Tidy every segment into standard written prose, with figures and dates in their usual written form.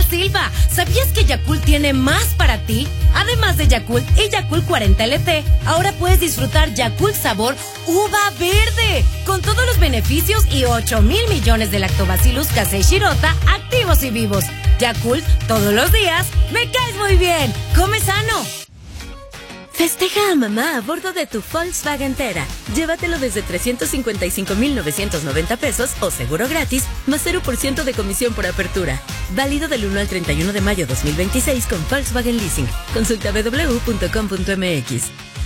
Silva, ¿sabías que Yakult tiene más para ti? Además de Yakult y Yakult 40 LT, ahora puedes disfrutar Yakult sabor uva verde, con todos los beneficios y 8,000 millones de lactobacillus casei shirota activos y vivos. Yakult, todos los días, me caes muy bien. Come sano. Festeja a mamá a bordo de tu Volkswagen Tera. Llévatelo desde 355,990 pesos o seguro gratis, más 0% de comisión por apertura. Válido del 1 al 31 de mayo 2026 con Volkswagen Leasing. Consulta www.com.mx.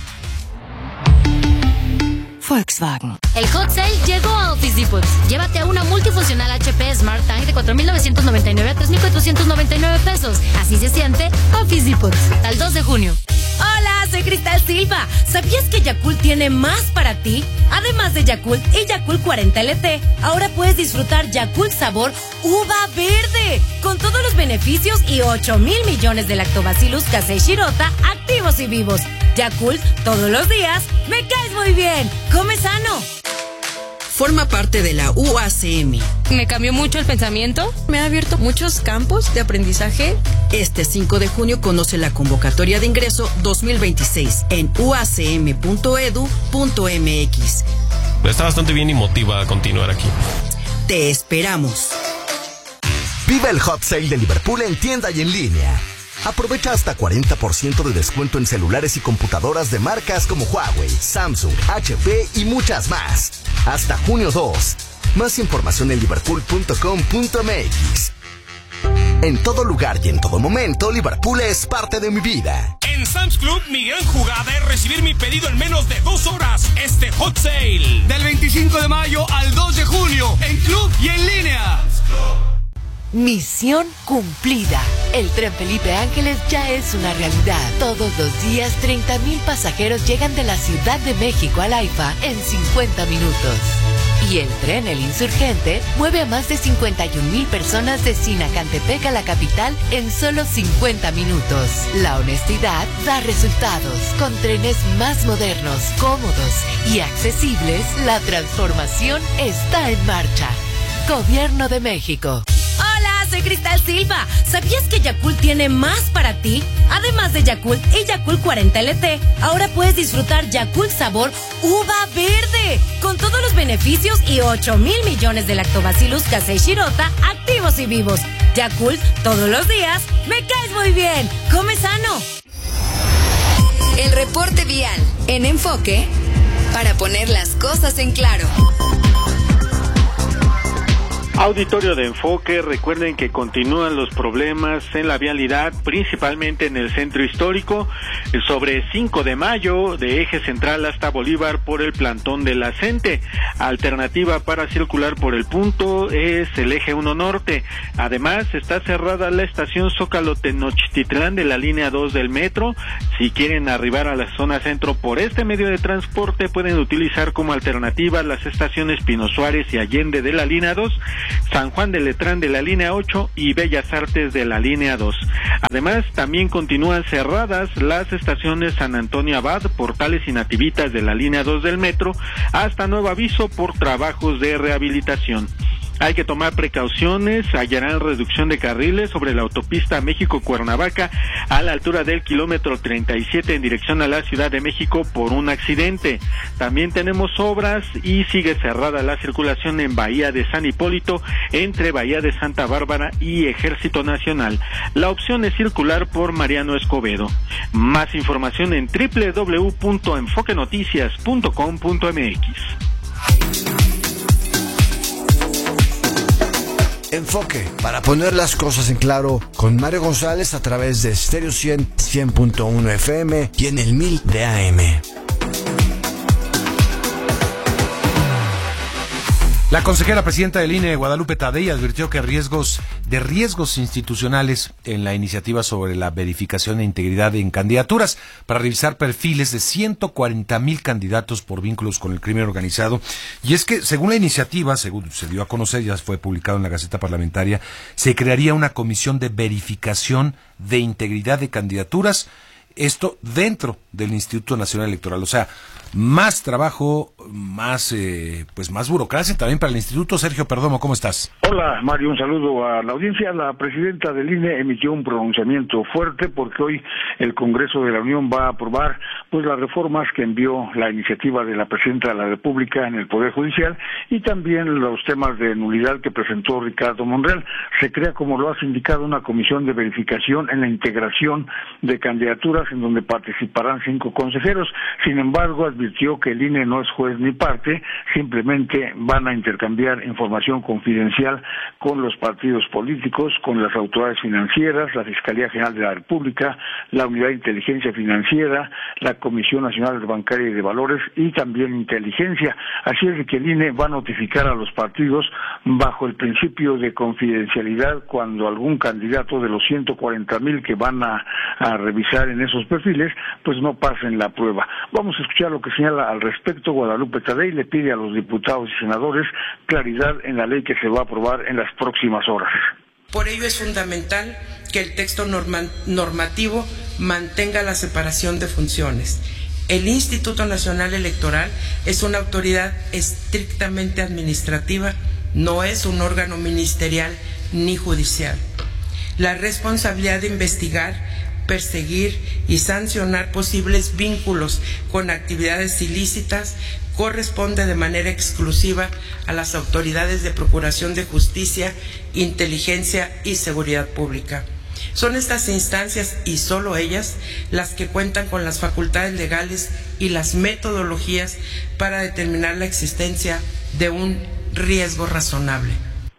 Volkswagen. El Hot Sale llegó a Office Depot. Llévate una multifuncional HP Smart Tank de 4,999 a 3,499 pesos. Así se siente Office Depot. Al 2 de junio. Hola, soy Cristal Silva. ¿Sabías que Yakult tiene más para ti? Además de Yakult y Yakult 40 LT, ahora puedes disfrutar Yakult sabor uva verde, con todos los beneficios y 8,000 millones de lactobacillus casei shirota activos y vivos. Yakult, todos los días, me caes muy bien. Come sano. Forma parte de la UACM. Me cambió mucho el pensamiento, me ha abierto muchos campos de aprendizaje. Este 5 de junio conoce la convocatoria de ingreso 2026 en uacm.edu.mx. Está bastante bien y motiva a continuar aquí. Te esperamos. Viva el Hot Sale de Liverpool en tienda y en línea. Aprovecha hasta 40% de descuento en celulares y computadoras de marcas como Huawei, Samsung, HP y muchas más. Hasta junio 2. Más información en liverpool.com.mx. En todo lugar y en todo momento, Liverpool es parte de mi vida. En Sam's Club, mi gran jugada es recibir mi pedido en menos de 2 horas. Este Hot Sale. Del 25 de mayo al 2 de junio, en Club y en línea. Misión cumplida. El tren Felipe Ángeles ya es una realidad. Todos los días 30,000 pasajeros llegan de la Ciudad de México al AIFA en 50 minutos. Y el tren El Insurgente mueve a más de 51,000 personas de Sinacantepec a la capital en solo 50 minutos. La honestidad da resultados. Con trenes más modernos, cómodos y accesibles, la transformación está en marcha. Gobierno de México. Hola, soy Cristal Silva. ¿Sabías que Yakult tiene más para ti? Además de Yakult y Yakult 40 LT, ahora puedes disfrutar Yakult sabor uva verde, con todos los beneficios y 8,000 millones de lactobacillus casei shirota activos y vivos. Yakult, todos los días, me caes muy bien. Come sano. El reporte vial en Enfoque, para poner las cosas en claro. Auditorio de Enfoque, recuerden que continúan los problemas en la vialidad, principalmente en el centro histórico, sobre 5 de mayo, de eje central hasta Bolívar por el plantón de la CENTE. Alternativa para circular por el punto es el eje 1 norte. Además, está cerrada la estación Zócalo Tenochtitlán de la línea 2 del metro. Si quieren arribar a la zona centro por este medio de transporte, pueden utilizar como alternativa las estaciones Pino Suárez y Allende de la línea 2, San Juan de Letrán de la línea 8 y Bellas Artes de la línea 2. Además, también continúan cerradas las estaciones San Antonio Abad, Portales y Nativitas de la línea 2 del metro, hasta nuevo aviso por trabajos de rehabilitación. Hay que tomar precauciones, hallarán reducción de carriles sobre la autopista México-Cuernavaca a la altura del kilómetro 37 en dirección a la Ciudad de México por un accidente. También tenemos obras y sigue cerrada la circulación en Bahía de San Hipólito entre Bahía de Santa Bárbara y Ejército Nacional. La opción es circular por Mariano Escobedo. Más información en www.enfoquenoticias.com.mx. Enfoque, para poner las cosas en claro, con Mario González a través de Stereo 100.1 FM y en el 1000 de AM. La consejera presidenta del INE, Guadalupe Tadei, advirtió que riesgos institucionales en la iniciativa sobre la verificación de integridad en candidaturas para revisar perfiles de 140,000 candidatos por vínculos con el crimen organizado. Y es que, según la iniciativa, según se dio a conocer, ya fue publicado en la Gaceta Parlamentaria, se crearía una comisión de verificación de integridad de candidaturas, esto dentro del Instituto Nacional Electoral. O sea, más trabajo, más burocracia también para el instituto. Sergio Perdomo, ¿cómo estás? Hola, Mario, un saludo a la audiencia. La presidenta del INE emitió un pronunciamiento fuerte porque hoy el Congreso de la Unión va a aprobar las reformas que envió la iniciativa de la presidenta de la República en el Poder Judicial y también los temas de nulidad que presentó Ricardo Monreal. Se crea, como lo has indicado, una comisión de verificación en la integración de candidaturas en donde participarán 5 consejeros. Sin embargo, advirtió que el INE no es juez ni parte, simplemente van a intercambiar información confidencial con los partidos políticos, con las autoridades financieras, la Fiscalía General de la República, la Unidad de Inteligencia Financiera, la Comisión Nacional Bancaria y de Valores y también Inteligencia. Así es de que el INE va a notificar a los partidos bajo el principio de confidencialidad cuando algún candidato de los 140,000 que van a revisar en esos perfiles, no pasen la prueba. Vamos a escuchar lo que señala al respecto Guadalupe Tadei. Le pide a los diputados y senadores claridad en la ley que se va a aprobar en las próximas horas. Por ello es fundamental que el texto normativo mantenga la separación de funciones. El Instituto Nacional Electoral es una autoridad estrictamente administrativa, no es un órgano ministerial ni judicial. La responsabilidad de investigar, perseguir y sancionar posibles vínculos con actividades ilícitas corresponde de manera exclusiva a las autoridades de Procuración de Justicia, Inteligencia y Seguridad Pública. Son estas instancias y solo ellas las que cuentan con las facultades legales y las metodologías para determinar la existencia de un riesgo razonable.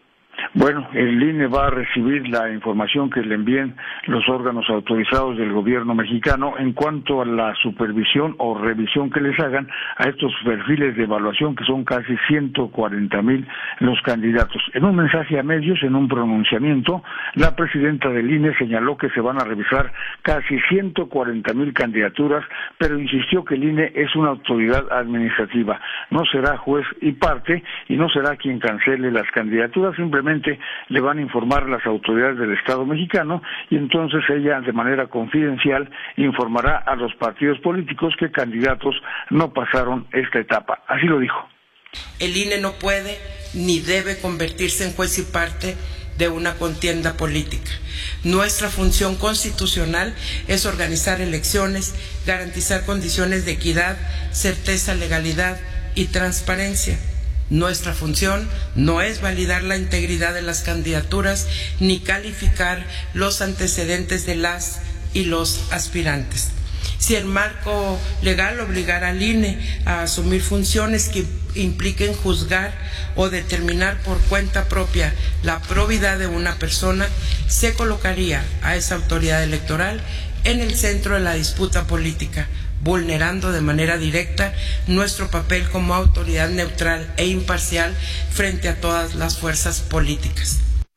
Bueno, el INE va a recibir la información que le envíen los órganos autorizados del gobierno mexicano en cuanto a la supervisión o revisión que les hagan a estos perfiles de evaluación que son casi 140,000 los candidatos. En un mensaje a medios, en un pronunciamiento, la presidenta del INE señaló que se van a revisar casi 140,000 candidaturas, pero insistió que el INE es una autoridad administrativa, no será juez y parte y no será quien cancele las candidaturas, simplemente le van a informar a las autoridades del Estado mexicano y entonces ella de manera confidencial informará a los partidos políticos que candidatos no pasaron esta etapa. Así lo dijo. El INE no puede ni debe convertirse en juez y parte de una contienda política. Nuestra función constitucional es organizar elecciones, garantizar condiciones de equidad, certeza, legalidad y transparencia. Nuestra función no es validar la integridad de las candidaturas ni calificar los antecedentes de las y los aspirantes. Si el marco legal obligara al INE a asumir funciones que impliquen juzgar o determinar por cuenta propia la probidad de una persona, se colocaría a esa autoridad electoral en el centro de la disputa política, vulnerando de manera directa nuestro papel como autoridad neutral e imparcial frente a todas las fuerzas políticas.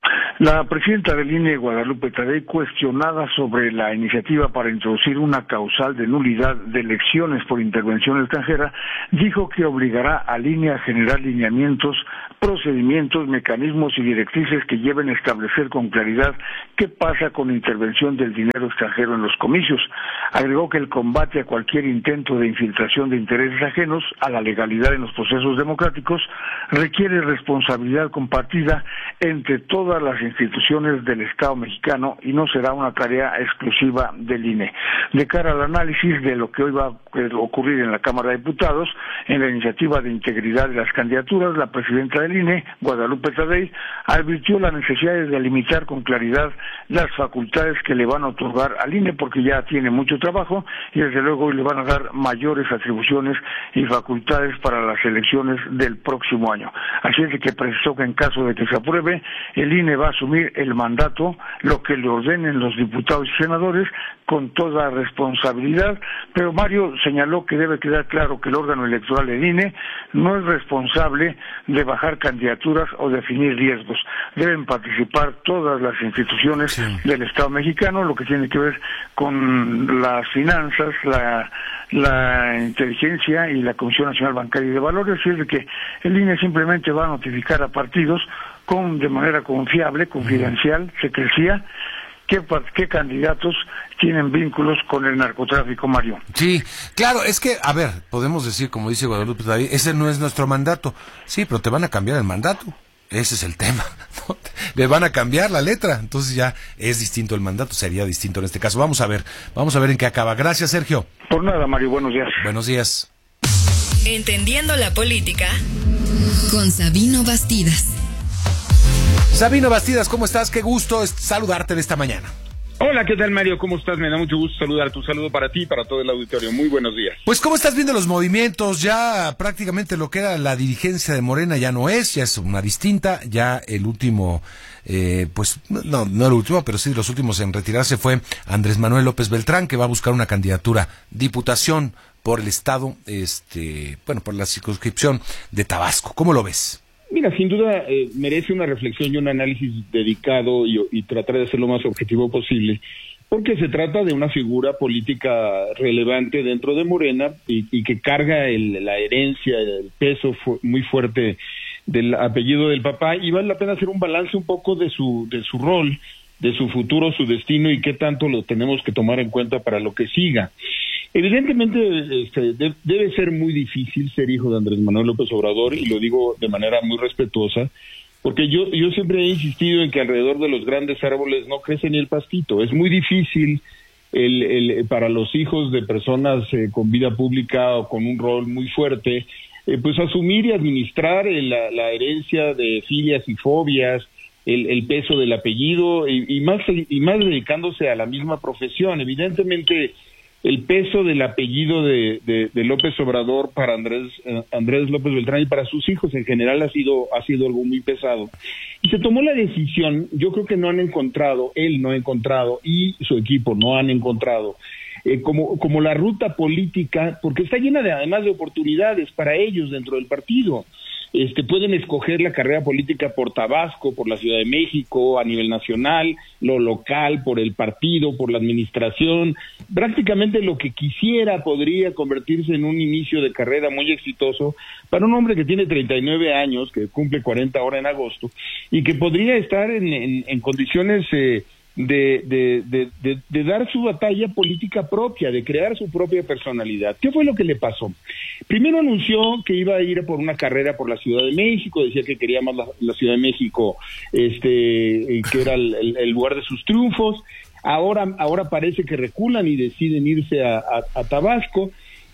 La presidenta del INE, Guadalupe Tadei, cuestionada sobre la iniciativa para introducir una causal de nulidad de elecciones por intervención extranjera, dijo que obligará al INE a generar lineamientos, procedimientos, mecanismos y directrices que lleven a establecer con claridad qué pasa con intervención del dinero extranjero en los comicios. Agregó que el combate a cualquier intento de infiltración de intereses ajenos a la legalidad en los procesos democráticos requiere responsabilidad compartida entre todas las instituciones del Estado mexicano y no será una tarea exclusiva del INE. De cara al análisis de lo que hoy va a ocurrir en la Cámara de Diputados, en la iniciativa de integridad de las candidaturas, la presidenta del INE, Guadalupe Tadei, advirtió la necesidad de delimitar con claridad las facultades que le van a otorgar al INE porque ya tiene mucho trabajo y desde luego hoy le van a dar mayores atribuciones y facultades para las elecciones del próximo año. Así es de que precisó que en caso de que se apruebe, el INE va a asumir el mandato, lo que le ordenen los diputados y senadores, con toda responsabilidad, pero Mario señaló que debe quedar claro que el órgano electoral del INE no es responsable de bajar candidaturas o definir riesgos. Deben participar todas las instituciones del Estado mexicano, lo que tiene que ver con las finanzas, la inteligencia y la Comisión Nacional Bancaria y de Valores, es de que el INE simplemente va a notificar a partidos de manera confiable, confidencial, secrecía, qué candidatos tienen vínculos con el narcotráfico, Mario. Sí, claro, es que, a ver, podemos decir, como dice Guadalupe Tadei, ese no es nuestro mandato. Sí, pero te van a cambiar el mandato. Ese es el tema, ¿no? Le van a cambiar la letra, entonces ya es distinto el mandato, sería distinto en este caso. Vamos a ver en qué acaba. Gracias, Sergio. Por nada, Mario, buenos días. Buenos días. Entendiendo la política con Sabino Bastidas. Sabino Bastidas, ¿cómo estás? Qué gusto saludarte en esta mañana. Hola, ¿qué tal, Mario? ¿Cómo estás? Me da mucho gusto saludar. Tu saludo para ti y para todo el auditorio. Muy buenos días. Pues, ¿cómo estás viendo los movimientos? Ya prácticamente lo que era la dirigencia de Morena ya es una distinta. Ya el último, pues, no el último, pero sí los últimos en retirarse fue Andrés Manuel López Beltrán, que va a buscar una candidatura, diputación por el estado, por la circunscripción de Tabasco. ¿Cómo lo ves? Mira, sin duda merece una reflexión y un análisis dedicado y tratar de hacer lo más objetivo posible, porque se trata de una figura política relevante dentro de Morena y que carga la herencia, el peso muy fuerte del apellido del papá, y vale la pena hacer un balance un poco de su rol, de su futuro, su destino y qué tanto lo tenemos que tomar en cuenta para lo que siga. Evidentemente debe ser muy difícil ser hijo de Andrés Manuel López Obrador, y lo digo de manera muy respetuosa, porque yo siempre he insistido en que alrededor de los grandes árboles no crece ni el pastito. Es muy difícil para los hijos de personas con vida pública o con un rol muy fuerte, pues asumir y administrar la herencia de filias y fobias, el peso del apellido y más dedicándose a la misma profesión. Evidentemente el peso del apellido de López Obrador para Andrés López Beltrán y para sus hijos en general ha sido algo muy pesado. Y se tomó la decisión, yo creo que él no ha encontrado y su equipo no han encontrado como la ruta política, porque está llena además de oportunidades para ellos dentro del partido. Pueden escoger la carrera política por Tabasco, por la Ciudad de México, a nivel nacional, lo local, por el partido, por la administración. Prácticamente lo que quisiera podría convertirse en un inicio de carrera muy exitoso para un hombre que tiene 39 años, que cumple 40 ahora en agosto, y que podría estar en condiciones de dar su batalla política propia, de crear su propia personalidad. ¿Qué fue lo que le pasó? Primero anunció que iba a ir por una carrera por la Ciudad de México, decía que quería más la Ciudad de México, que era el lugar de sus triunfos. Ahora parece que reculan y deciden irse a Tabasco.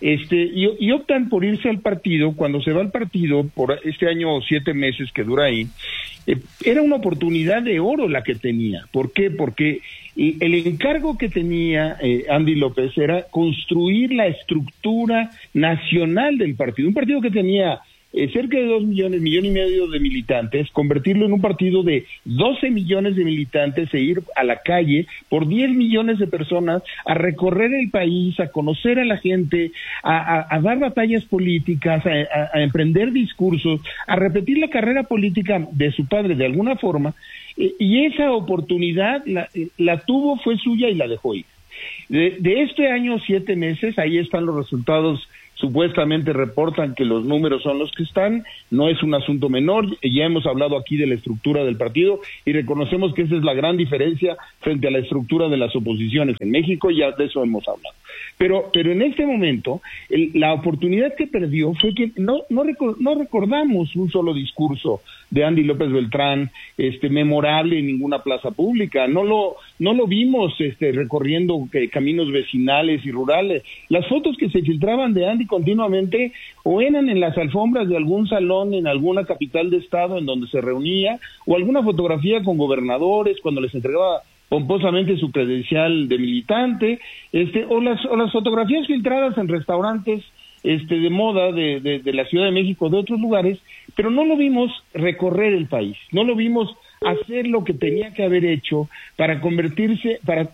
Y optan por irse al partido. Cuando se va al partido, por este año 7 meses que dura ahí, era una oportunidad de oro la que tenía. ¿Por qué? Porque el encargo que tenía Andy López era construir la estructura nacional del partido, un partido que tenía cerca de 2 millones, 1,5 millones de militantes, convertirlo en un partido de 12 millones de militantes e ir a la calle por 10 millones de personas a recorrer el país, a conocer a la gente, a dar batallas políticas, a emprender discursos, a repetir la carrera política de su padre de alguna forma, y esa oportunidad la tuvo, fue suya y la dejó ir. De este año 7 meses, ahí están los resultados. Supuestamente reportan que los números son los que están, no es un asunto menor, ya hemos hablado aquí de la estructura del partido y reconocemos que esa es la gran diferencia frente a la estructura de las oposiciones en México, ya de eso hemos hablado. Pero en este momento, la oportunidad que perdió fue que no recordamos un solo discurso de Andy López Beltrán memorable en ninguna plaza pública, no lo vimos recorriendo caminos vecinales y rurales. Las fotos que se filtraban de Andy continuamente o eran en las alfombras de algún salón en alguna capital de estado en donde se reunía, o alguna fotografía con gobernadores cuando les entregaba pomposamente su credencial de militante, o las fotografías filtradas en restaurantes de moda de la Ciudad de México, de otros lugares, pero no lo vimos recorrer el país, no lo vimos hacer lo que tenía que haber hecho para convertirse, para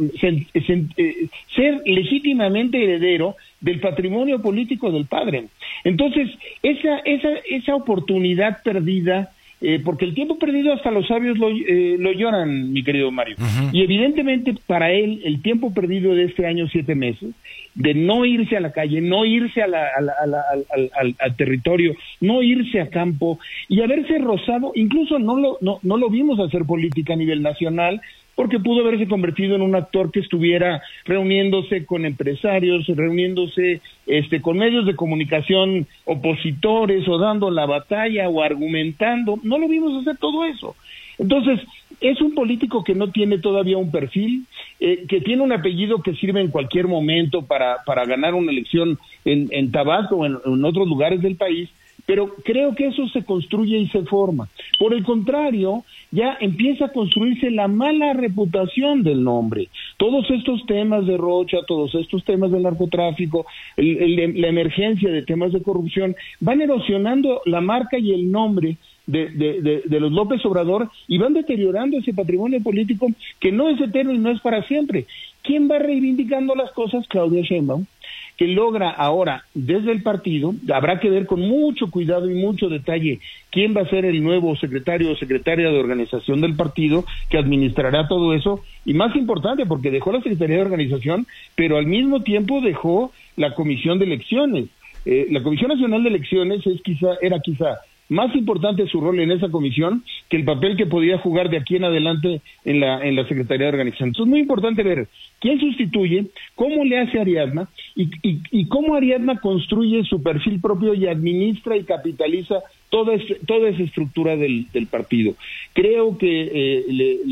ser legítimamente heredero del patrimonio político del padre. Entonces, esa oportunidad perdida, porque el tiempo perdido hasta los sabios lo lloran, mi querido Mario. Uh-huh. Y evidentemente para él el tiempo perdido de este año 7 meses, de no irse a la calle, no irse al territorio, no irse a campo y haberse rozado, incluso no lo vimos hacer política a nivel nacional, porque pudo haberse convertido en un actor que estuviera reuniéndose con empresarios, reuniéndose con medios de comunicación opositores, o dando la batalla o argumentando. No lo vimos hacer todo eso. Entonces, es un político que no tiene todavía un perfil, que tiene un apellido que sirve en cualquier momento para ganar una elección en Tabasco o en otros lugares del país, pero creo que eso se construye y se forma. Por el contrario, ya empieza a construirse la mala reputación del nombre. Todos estos temas de Rocha, todos estos temas del narcotráfico, la emergencia de temas de corrupción, van erosionando la marca y el nombre de los López Obrador, y van deteriorando ese patrimonio político que no es eterno y no es para siempre. ¿Quién va reivindicando las cosas? Claudia Sheinbaum, que logra ahora desde el partido. Habrá que ver con mucho cuidado y mucho detalle quién va a ser el nuevo secretario o secretaria de organización del partido que administrará todo eso, y más importante, porque dejó la Secretaría de Organización, pero al mismo tiempo dejó la Comisión de Elecciones. La Comisión Nacional de Elecciones era quizá más importante su rol en esa comisión que el papel que podía jugar de aquí en adelante en la Secretaría de Organización. Entonces es muy importante ver quién sustituye, cómo le hace Ariadna y cómo Ariadna construye su perfil propio y administra y capitaliza toda esa estructura del partido. Creo que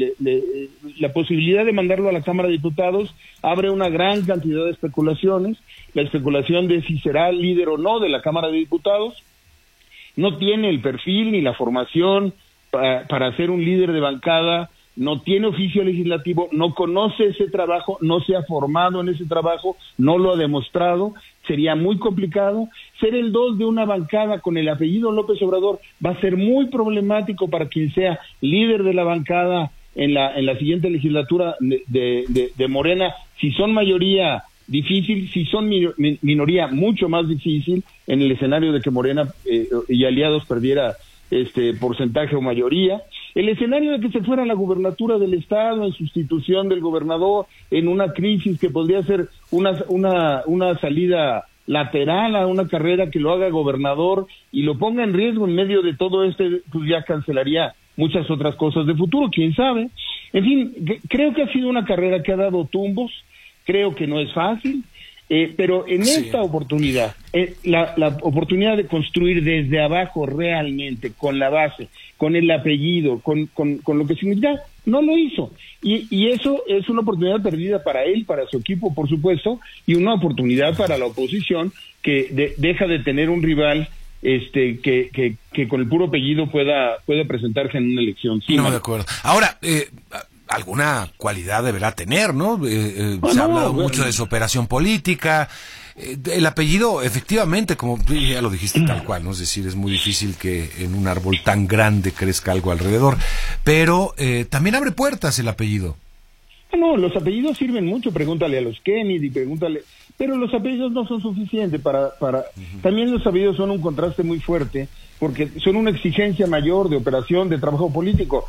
la posibilidad de mandarlo a la Cámara de Diputados abre una gran cantidad de especulaciones, la especulación de si será líder o no de la Cámara de Diputados. No tiene el perfil ni la formación para ser un líder de bancada, no tiene oficio legislativo, no conoce ese trabajo, no se ha formado en ese trabajo, no lo ha demostrado. Sería muy complicado. Ser el 2 de una bancada con el apellido López Obrador va a ser muy problemático para quien sea líder de la bancada en la siguiente legislatura de Morena. Si son mayoría, difícil; si son minoría, mucho más difícil, en el escenario de que Morena y aliados perdiera porcentaje o mayoría. El escenario de que se fuera a la gubernatura del estado en sustitución del gobernador, en una crisis que podría ser una salida lateral a una carrera que lo haga gobernador y lo ponga en riesgo en medio de todo pues ya cancelaría muchas otras cosas de futuro, quién sabe. En fin, creo que ha sido una carrera que ha dado tumbos. Creo que no es fácil, pero en esta oportunidad, la oportunidad de construir desde abajo realmente, con la base, con el apellido, con lo que significa, no lo hizo. Y eso es una oportunidad perdida para él, para su equipo, por supuesto, y una oportunidad para la oposición que deja de tener un rival que con el puro apellido pueda presentarse en una elección. Sí, no, de acuerdo. Ahora, alguna cualidad deberá tener, ¿no? Se ha hablado mucho de su operación política. El apellido, efectivamente, como ya lo dijiste tal cual, ¿no? Es decir, es muy difícil que en un árbol tan grande crezca algo alrededor. Pero también abre puertas el apellido. No, los apellidos sirven mucho. Pregúntale a los Kennedy, pregúntale. Pero los apellidos no son suficientes para. También los apellidos son un contraste muy fuerte, porque son una exigencia mayor de operación, de trabajo político.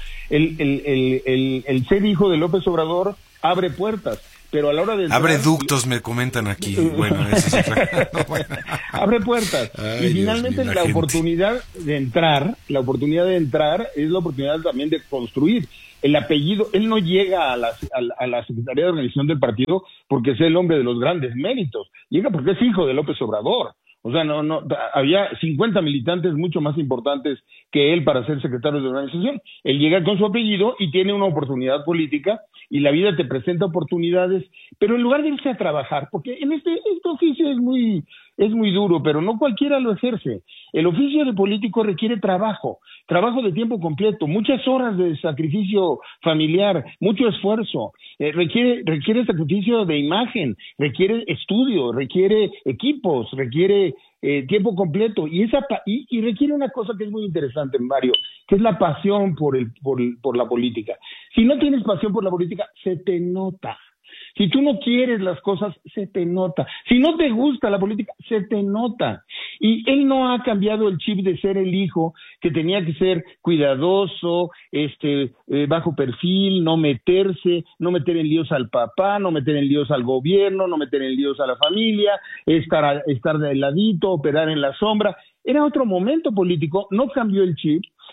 El ser hijo de López Obrador abre puertas, pero a la hora de... Abre ductos, me comentan aquí. Bueno, eso es otra... bueno. Abre puertas. Ay, y finalmente la oportunidad de entrar es la oportunidad también de construir. El apellido, él no llega a la Secretaría de Organización del partido porque es el hombre de los grandes méritos, llega porque es hijo de López Obrador. O sea, no había 50 militantes mucho más importantes que él para ser secretario de organización. Él llega con su apellido y tiene una oportunidad política, y la vida te presenta oportunidades, pero en lugar de irse a trabajar, porque en este oficio es muy duro, pero no cualquiera lo ejerce. El oficio de político requiere trabajo de tiempo completo, muchas horas de sacrificio familiar, mucho esfuerzo, requiere sacrificio de imagen, requiere estudio, requiere equipos, requiere tiempo completo, y requiere una cosa que es muy interesante, Mario, que es la pasión por la política. Si no tienes pasión por la política, se te nota. Si tú no quieres las cosas, se te nota. Si no te gusta la política, se te nota. Y él no ha cambiado el chip de ser el hijo que tenía que ser cuidadoso, bajo perfil, no meter en líos al papá, no meter en líos al gobierno, no meter en líos a la familia, estar de ladito, operar en la sombra. Era otro momento político, no cambió el chip.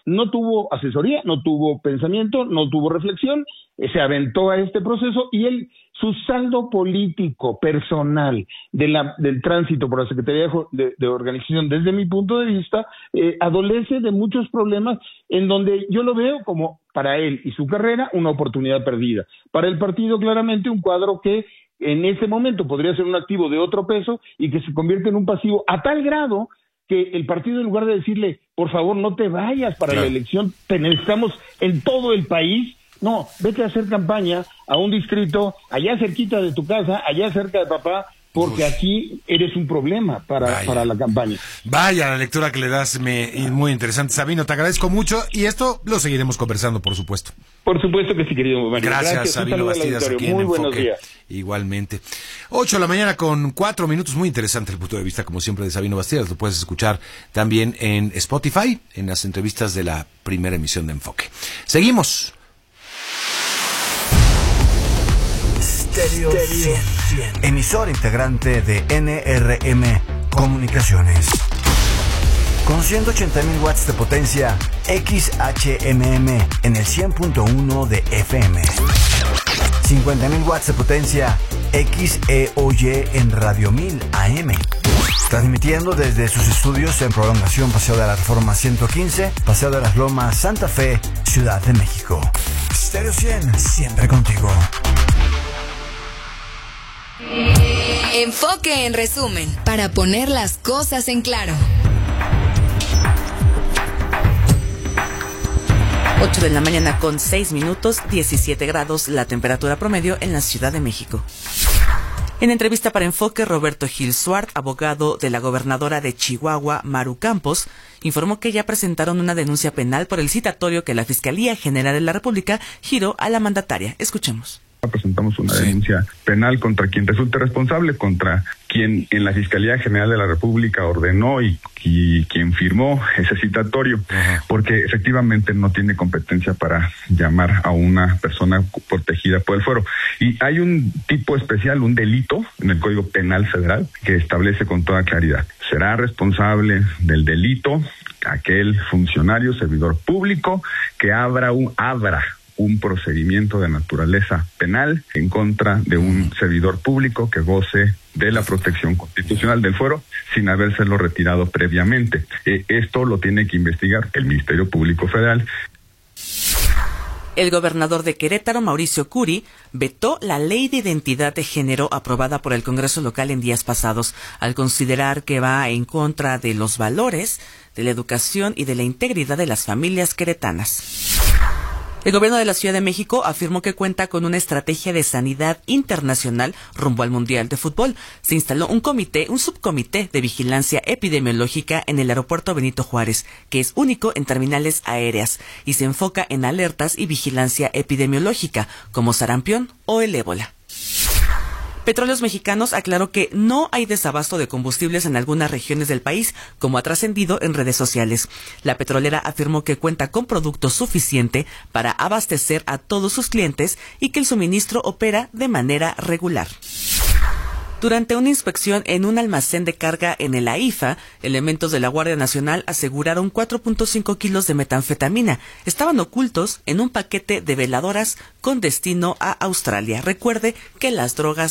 no tuvo asesoría, no tuvo pensamiento, no tuvo reflexión, se aventó a este proceso y él, su saldo político personal del tránsito por la Secretaría de Organización, desde mi punto de vista, adolece de muchos problemas en donde yo lo veo como, para él y su carrera, una oportunidad perdida. Para el partido, claramente, un cuadro que en ese momento podría ser un activo de otro peso y que se convierte en un pasivo a tal grado que el partido, en lugar de decirle, por favor, no te vayas para la elección, te necesitamos en todo el país, no, vete a hacer campaña a un distrito allá cerquita de tu casa, allá cerca de papá, porque aquí eres un problema para la campaña. Vaya la lectura que le das, muy interesante. Sabino, te agradezco mucho y esto lo seguiremos conversando, por supuesto. Por supuesto que sí, querido Mario. Gracias, Sabino Bastidas, aquí en buenos Enfoque. Días. Igualmente. 8 de la mañana con 4 minutos. Muy interesante el punto de vista, como siempre, de Sabino Bastidas. Lo puedes escuchar también en Spotify, en las entrevistas de la primera emisión de Enfoque. Seguimos. Stereo 100, emisor integrante de NRM Comunicaciones. Con 180.000 watts de potencia XHMM en el 100.1 de FM. 50.000 watts de potencia XEOY en Radio 1000 AM. Transmitiendo desde sus estudios en Prolongación Paseo de la Reforma 115, Paseo de las Lomas, Santa Fe, Ciudad de México. Stereo 100, siempre contigo. Enfoque en resumen, para poner las cosas en claro. 8 de la mañana con 6 minutos, 17 grados la temperatura promedio en la Ciudad de México. En entrevista para Enfoque, Roberto Gil Suart, abogado de la gobernadora de Chihuahua, Maru Campos, informó que ya presentaron una denuncia penal por el citatorio que la Fiscalía General de la República giró a la mandataria. Escuchemos. Presentamos una denuncia penal contra quien resulte responsable, contra quien en la Fiscalía General de la República ordenó y quien firmó ese citatorio, porque efectivamente no tiene competencia para llamar a una persona protegida por el fuero. Y hay un tipo especial, un delito en el Código Penal Federal que establece con toda claridad: será responsable del delito aquel funcionario, servidor público que abra un procedimiento de naturaleza penal en contra de un servidor público que goce de la protección constitucional del fuero sin habérselo retirado previamente. Esto lo tiene que investigar el Ministerio Público Federal. El gobernador de Querétaro, Mauricio Curi, vetó la Ley de Identidad de Género aprobada por el Congreso local en días pasados, al considerar que va en contra de los valores, de la educación y de la integridad de las familias queretanas. El gobierno de la Ciudad de México afirmó que cuenta con una estrategia de sanidad internacional rumbo al Mundial de Fútbol. Se instaló un subcomité de vigilancia epidemiológica en el aeropuerto Benito Juárez, que es único en terminales aéreas, y se enfoca en alertas y vigilancia epidemiológica, como sarampión o el ébola. Petróleos Mexicanos aclaró que no hay desabasto de combustibles en algunas regiones del país, como ha trascendido en redes sociales. La petrolera afirmó que cuenta con producto suficiente para abastecer a todos sus clientes y que el suministro opera de manera regular. Durante una inspección en un almacén de carga en el AIFA, elementos de la Guardia Nacional aseguraron 4.5 kilos de metanfetamina. Estaban ocultos en un paquete de veladoras con destino a Australia. Recuerde que las drogas